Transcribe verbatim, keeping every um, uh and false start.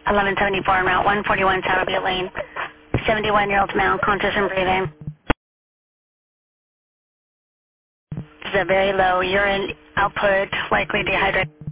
eleven seventy-four on Route one forty-one, Saddleback Lane. seventy-one-year-old male, conscious and breathing. This is a very low urine output, likely dehydrated.